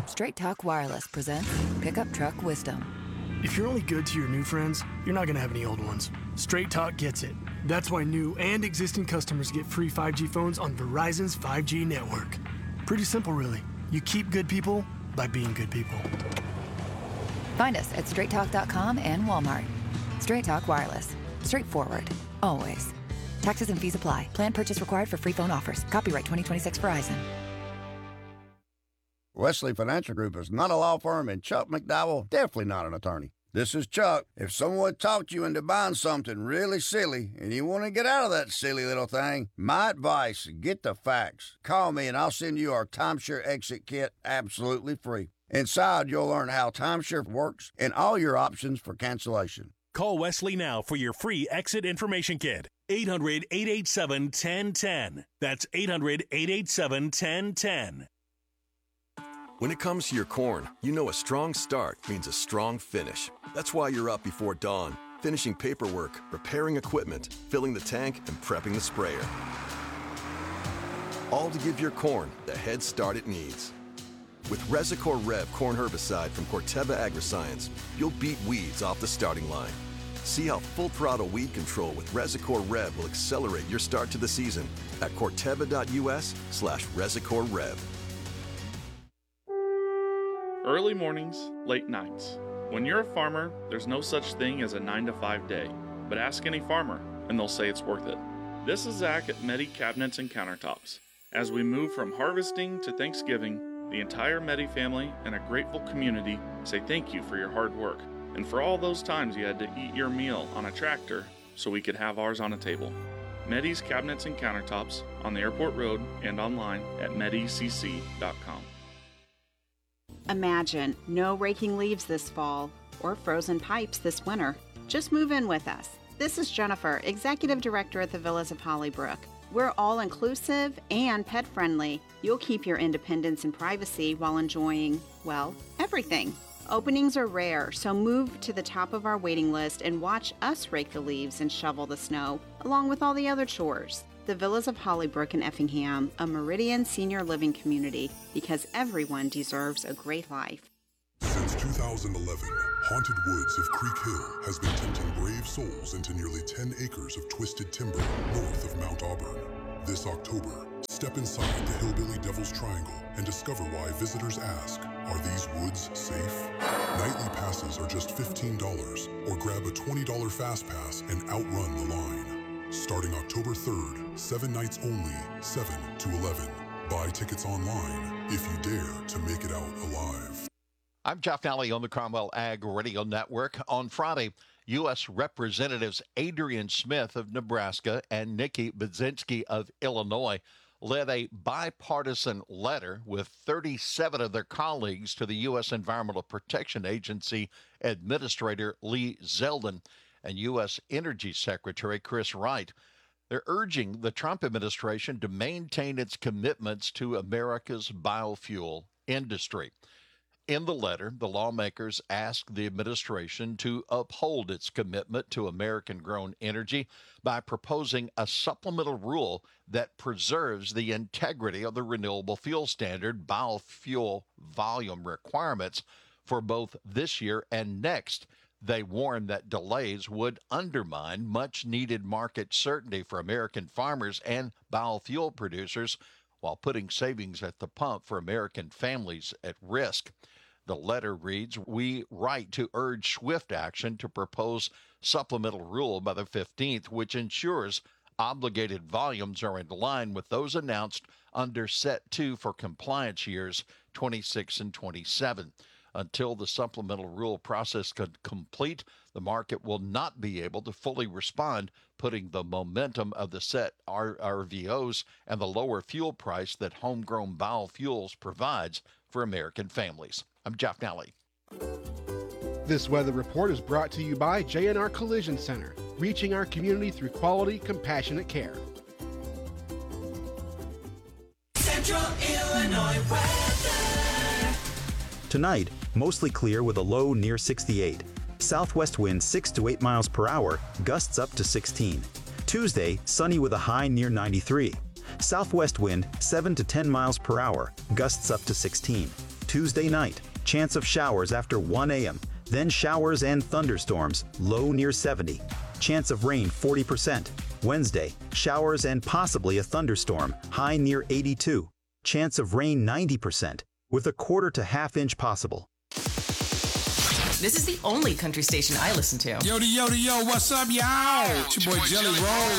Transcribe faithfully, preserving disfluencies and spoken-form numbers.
Straight Talk Wireless presents Pickup Truck Wisdom. If you're only good to your new friends, you're not going to have any old ones. Straight Talk gets it. That's why new and existing customers get free five G phones on Verizon's five G network. Pretty simple, really. You keep good people by being good people. Find us at straight talk dot com and Walmart. Straight Talk Wireless. Straightforward. Always. Taxes and fees apply. Plan purchase required for free phone offers. Copyright twenty twenty-six Verizon. Wesley Financial Group is not a law firm, and Chuck McDowell definitely not an attorney. This is Chuck. If someone talked you into buying something really silly and you want to get out of that silly little thing, my advice, get the facts. Call me and I'll send you our timeshare exit kit absolutely free. Inside, you'll learn how timeshare works and all your options for cancellation. Call Wesley now for your free exit information kit. eight hundred, eight eight seven, one zero one zero. That's eight hundred, eight eight seven, one zero one zero. When it comes to your corn, you know a strong start means a strong finish. That's why you're up before dawn, finishing paperwork, repairing equipment, filling the tank, and prepping the sprayer. All to give your corn the head start it needs. With Resicor Rev corn herbicide from Corteva Agriscience, you'll beat weeds off the starting line. See how full throttle weed control with Resicor Rev will accelerate your start to the season at corteva.us slash Resicor Rev. Early mornings, late nights. When you're a farmer, there's no such thing as a nine to five day, but ask any farmer and they'll say it's worth it. This is Zach at Medi Cabinets and Countertops. As we move from harvesting to Thanksgiving, the entire Medi family and a grateful community say thank you for your hard work and for all those times you had to eat your meal on a tractor so we could have ours on a table. Medi's Cabinets and Countertops on the airport road and online at medi c c dot com. Imagine no raking leaves this fall or frozen pipes this winter. Just move in with us. This is Jennifer, Executive Director at the Villas of Hollybrook. We're all-inclusive and pet-friendly. You'll keep your independence and privacy while enjoying, well, everything. Openings are rare, so move to the top of our waiting list and watch us rake the leaves and shovel the snow, along with all the other chores. The Villas of Hollybrook in Effingham, a Meridian senior living community, because everyone deserves a great life. Since two thousand eleven, Haunted Woods of Creek Hill has been tempting brave souls into nearly ten acres of twisted timber north of Mount Auburn. This October, step inside the Hillbilly Devil's Triangle and discover why visitors ask, are these woods safe? Nightly passes are just fifteen dollars, or grab a twenty dollars fast pass and outrun the line. Starting October third, seven nights only, seven to eleven. Buy tickets online if you dare to make it out alive. I'm Jeff Nally on the Cromwell Ag Radio Network. On Friday, U S Representatives Adrian Smith of Nebraska and Nikki Budzinski of Illinois led a bipartisan letter with thirty-seven of their colleagues to the U S Environmental Protection Agency Administrator Lee Zeldin and U S Energy Secretary Chris Wright. They're urging the Trump administration to maintain its commitments to America's biofuel industry. In the letter, the lawmakers asked the administration to uphold its commitment to American-grown energy by proposing a supplemental rule that preserves the integrity of the renewable fuel standard biofuel volume requirements for both this year and next. They warned that delays would undermine much-needed market certainty for American farmers and biofuel producers while putting savings at the pump for American families at risk. The letter reads, we write to urge swift action to propose supplemental rule by the fifteenth, which ensures obligated volumes are in line with those announced under Set two for compliance years twenty-six and twenty-seven. Until the supplemental rule process could complete, the market will not be able to fully respond, putting the momentum of the set R V Os and the lower fuel price that homegrown biofuels provides for American families. I'm Jeff Nally. This weather report is brought to you by J and R Collision Center, reaching our community through quality, compassionate care. Central Illinois weather. Tonight, mostly clear with a low near sixty-eight. Southwest winds six to eight miles per hour, gusts up to sixteen. Tuesday, sunny with a high near ninety-three. Southwest wind seven to ten miles per hour, gusts up to sixteen. Tuesday night. Chance of showers after one a.m. Then showers and thunderstorms, low near seventy. Chance of rain forty percent. Wednesday, showers and possibly a thunderstorm, high near eighty-two. Chance of rain ninety percent, with a quarter to half inch possible. This is the only country station I listen to. Yo, yo, yo, what's up, y'all? It's your boy Jelly Roll.